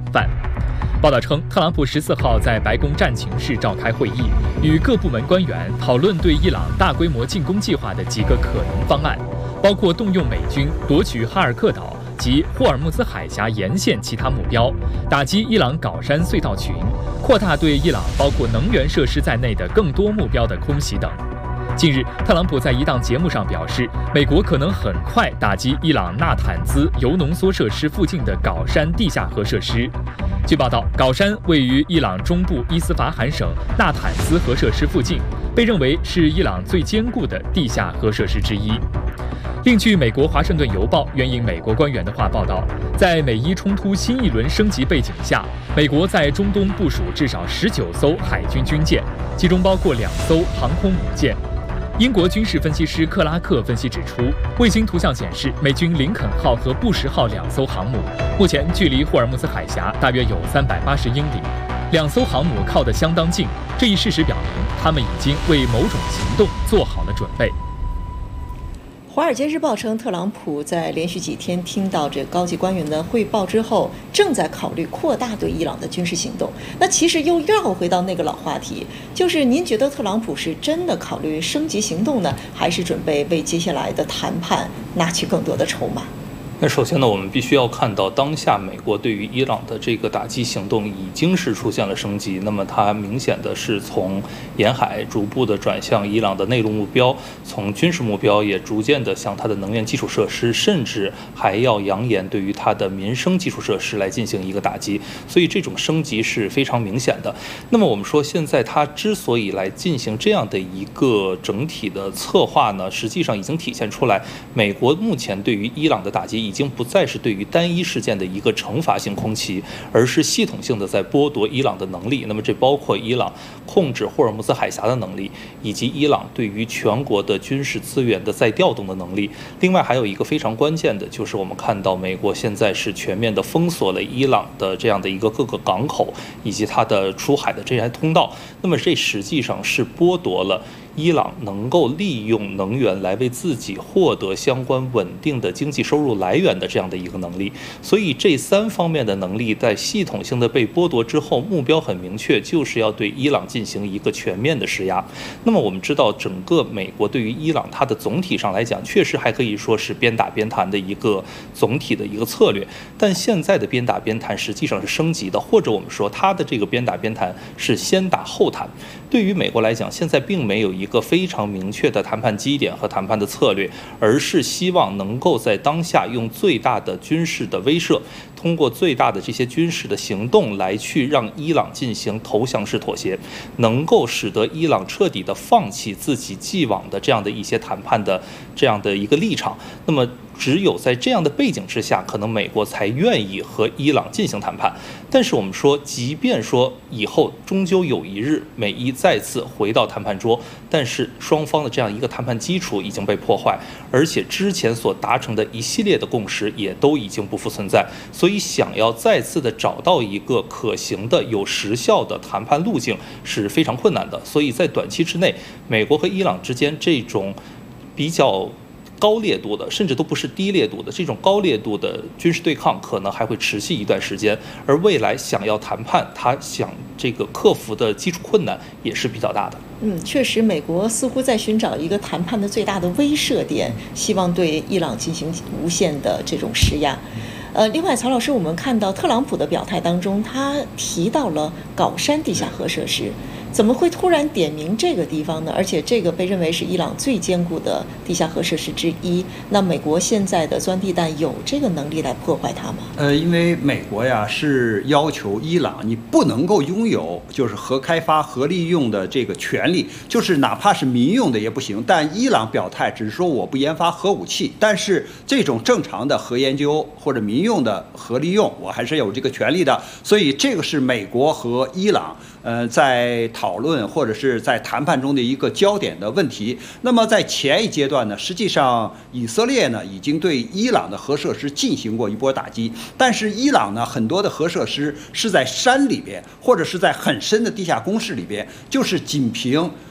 范。报道称，特朗普14号在白宫战情室召开会议，与各部门官员讨论对伊朗大规模进攻计划的几个可能方案，包括动用美军夺取哈尔克岛及霍尔木兹海峡沿线其他目标，打击伊朗搞山隧道群，扩大对伊朗包括能源设施在内的更多目标的空袭等。近日，特朗普在一档节目上表示，美国可能很快打击伊朗纳坦兹铀浓缩设施附近的搞山地下核设施。据报道，搞山位于伊朗中部伊斯法罕省纳坦兹核设施附近，被认为是伊朗最坚固的地下核设施之一。另据美国《华盛顿邮报》援引美国官员的话报道，在美伊冲突新一轮升级背景下，美国在中东部署至少19艘海军军舰，其中包括2艘航空母舰。英国军事分析师克拉克分析指出，卫星图像显示，美军林肯号和布什号2艘航母目前距离霍尔木兹海峡大约有380英里，2艘航母靠得相当近。这一事实表明，他们已经为某种行动做好了准备。 《华尔街日报》称，特朗普在连续几天听到这高级官员的汇报之后，正在考虑扩大对伊朗的军事行动。那其实又绕回到那个老话题，就是您觉得特朗普是真的考虑升级行动呢，还是准备为接下来的谈判拿取更多的筹码？ 那首先呢，我们必须要看到，当下美国对于伊朗的这个打击行动已经是出现了升级。那么它明显的是从沿海逐步的转向伊朗的内陆目标，从军事目标也逐渐的向它的能源基础设施，甚至还要扬言对于它的民生基础设施来进行一个打击。所以这种升级是非常明显的。那么我们说，现在它之所以来进行这样的一个整体的策划呢，实际上已经体现出来，美国目前对于伊朗的打击已经不再是对于单一事件的一个惩罚性空袭，而是系统性的在剥夺伊朗的能力。那么这包括伊朗控制霍尔木兹海峡的能力，以及伊朗对于全国的军事资源的再调动的能力。另外还有一个非常关键的，就是我们看到美国现在是全面的封锁了伊朗的这样的一个各个港口以及它的出海的这些通道。那么这实际上是剥夺了伊朗能够利用能源来为自己获得相关稳定的经济收入来源的这样的一个能力。所以这3方面的能力在系统性的被剥夺之后，目标很明确，就是要对伊朗进行一个全面的施压。那么我们知道，整个美国对于伊朗它的总体上来讲，确实还可以说是边打边谈的一个总体的一个策略。但现在的边打边谈实际上是升级的，或者我们说它的这个边打边谈是先打后谈。对于美国来讲，现在并没有一个非常明确的谈判基点和谈判的策略，而是希望能够在当下用最大的军事的威慑，通过最大的这些军事的行动来去让伊朗进行投降式妥协，能够使得伊朗彻底的放弃自己既往的这样的一些谈判的这样的一个立场。那么只有在这样的背景之下，可能美国才愿意和伊朗进行谈判。但是我们说，即便说以后终究有一日美伊再次回到谈判桌，但是双方的这样一个谈判基础已经被破坏，而且之前所达成的一系列的共识也都已经不复存在。所以想要再次的找到一个可行的有时效的谈判路径是非常困难的。所以在短期之内，美国和伊朗之间这种比较高烈度的，甚至都不是低烈度的这种高烈度的军事对抗，可能还会持续一段时间。而未来想要谈判，他想这个克服的基础困难也是比较大的。 确实，美国似乎在寻找一个谈判的最大的威慑点，希望对伊朗进行无限的这种施压。另外，曹老师，我们看到特朗普的表态当中，他提到了搞山地下核设施，怎么会突然点名这个地方呢？而且这个被认为是伊朗最坚固的地下核设施之一。那美国现在的钻地弹有这个能力来破坏它吗？ 因为美国呀是要求伊朗你不能够拥有就是核开发、核利用的这个权利，就是哪怕是民用的也不行。但伊朗表态只是说我不研发核武器，但是这种正常的核研究或者民用的核利用，我还是有这个权利的。所以这个是美国和伊朗在讨论或者是在谈判中的一个焦点的问题。那么在前一阶段呢，实际上以色列呢已经对伊朗的核设施进行过一波打击，但是伊朗呢很多的核设施是在山里边，或者是在很深的地下工事里边，就是仅凭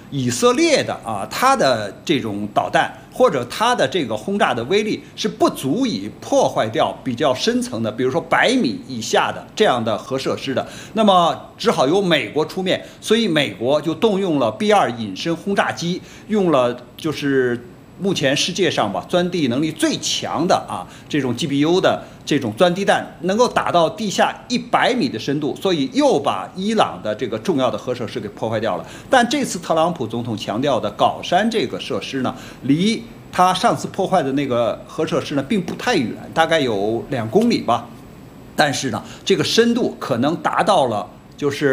以色列的它的这种导弹或者它的这个轰炸的威力是不足以破坏掉比较深层的，比如说100米以下的这样的核设施的，那么只好由美国出面，所以美国就动用了 B-2隐身轰炸机，用了就是目前世界上钻地能力最强的这种 GBU 的这种钻地弹，能够打到地下100米的深度，所以又把伊朗的这个重要的核设施给破坏掉了。但这次特朗普总统强调的皋山这个设施呢，离他上次破坏的那个核设施呢并不太远，大概有2公里吧。但是呢，这个深度可能达到了就是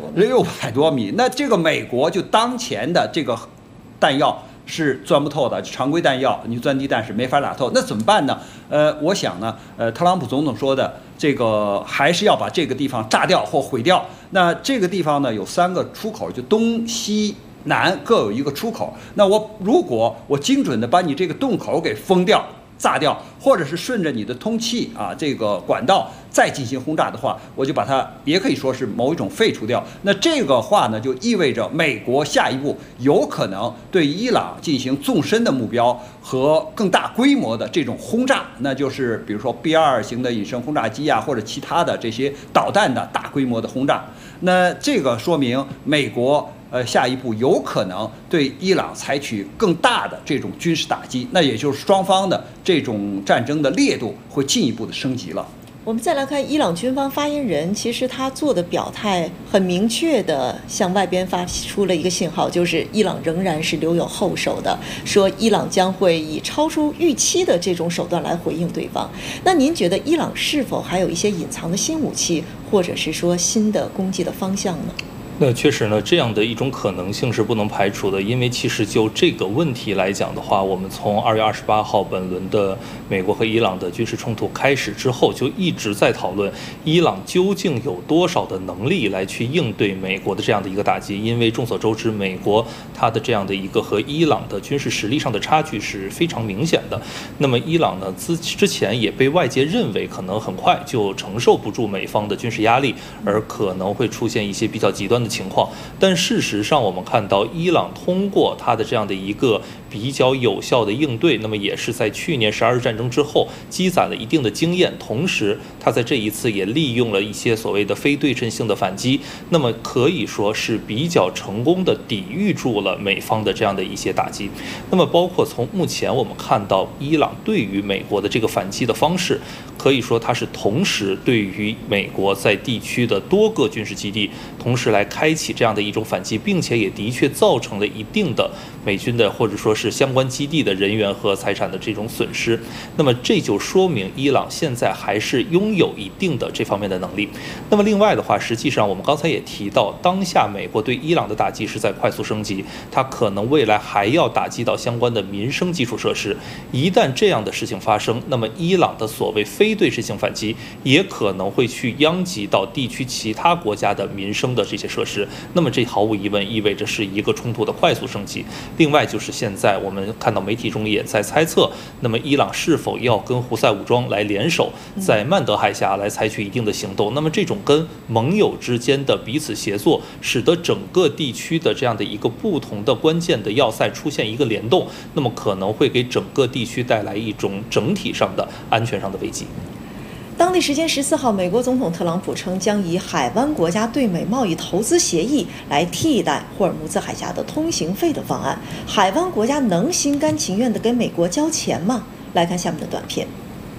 600多米。那这个美国就当前的这个弹药是钻不透的，常规弹药你钻地弹是没法打透，那怎么办呢？我想呢，特朗普总统说的这个还是要把这个地方炸掉或毁掉。那这个地方呢有3个出口，就东西南各有一个出口。那如果我精准的把你这个洞口给封掉、炸掉，或者是顺着你的通气这个管道再进行轰炸的话，我就把它也可以说是某一种废除掉。那这个话呢，就意味着美国下一步有可能对伊朗进行纵深的目标和更大规模的这种轰炸，那就是比如说 B-2型的隐身轰炸机或者其他的这些导弹的大规模的轰炸。那这个说明美国下一步有可能对伊朗采取更大的这种军事打击，那也就是双方的这种战争的烈度会进一步的升级了。 我们再来看伊朗军方发言人，其实他做的表态很明确的向外边发出了一个信号，就是伊朗仍然是留有后手的，说伊朗将会以超出预期的这种手段来回应对方。那您觉得伊朗是否还有一些隐藏的新武器，或者是说新的攻击的方向呢？ 那确实呢，这样的一种可能性是不能排除的，因为其实就这个问题来讲的话，我们从2月28号本轮的美国和伊朗的军事冲突开始之后，就一直在讨论伊朗究竟有多少的能力来去应对美国的这样的一个打击。因为众所周知，美国它的这样的一个和伊朗的军事实力上的差距是非常明显的。那么伊朗呢，之前也被外界认为可能很快就承受不住美方的军事压力，而可能会出现一些比较极端的情况。但事实上我们看到伊朗通过它的这样的一个比较有效的应对，那么也是在去年12日战争之后积攒了一定的经验，同时它在这一次也利用了一些所谓的非对称性的反击，那么可以说是比较成功的抵御住了美方的这样的一些打击。那么包括从目前我们看到伊朗对于美国的这个反击的方式，可以说它是同时对于美国在地区的多个军事基地同时来开启这样的一种反击，并且也的确造成了一定的美军的或者说是相关基地的人员和财产的这种损失。那么这就说明伊朗现在还是拥有一定的这方面的能力。那么另外的话，实际上我们刚才也提到，当下美国对伊朗的打击是在快速升级，它可能未来还要打击到相关的民生基础设施。一旦这样的事情发生，那么伊朗的所谓非对称性反击也可能会去殃及到地区其他国家的民生的这些设施。那么这毫无疑问意味着是一个冲突的快速升级。另外就是现在我们看到媒体中也在猜测，那么伊朗是否要跟胡塞武装来联手，在曼德海峡来采取一定的行动。那么这种跟盟友之间的彼此协作，使得整个地区的这样的一个不同的关键的要塞出现一个联动，那么可能会给整个地区带来一种整体上的安全上的危机。 当地时间14号，美国总统特朗普称将以海湾国家对美贸易投资协议来替代霍尔木兹海峡的通行费的方案。海湾国家能心甘情愿地给美国交钱吗？来看下面的短片。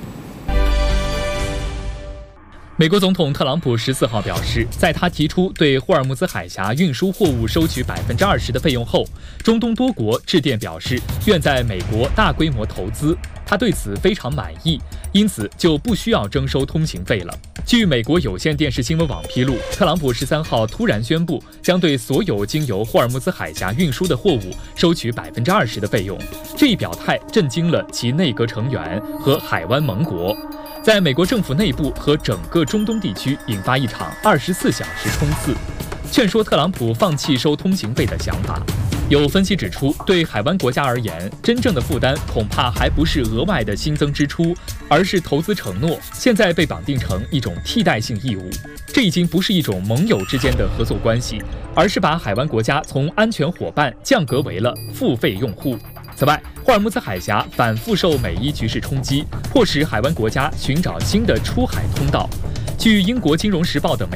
美国总统特朗普14号表示，在他提出对霍尔木兹海峡运输货物收取20%的费用后，中东多国致电表示愿在美国大规模投资，他对此非常满意，因此就不需要征收通行费了。据美国有线电视新闻网披露，特朗普13号突然宣布将对所有经由霍尔木兹海峡运输的货物收取20%的费用。这一表态震惊了其内阁成员和海湾盟国，在美国政府内部和整个中东地区引发一场24小时冲刺，劝说特朗普放弃收通行费的想法。 有分析指出，对海湾国家而言，真正的负担恐怕还不是额外的新增支出，而是投资承诺，现在被绑定成一种替代性义务。这已经不是一种盟友之间的合作关系，而是把海湾国家从安全伙伴降格为了付费用户。此外，霍尔木兹海峡反复受美伊局势冲击，迫使海湾国家寻找新的出海通道。据英国《金融时报》等媒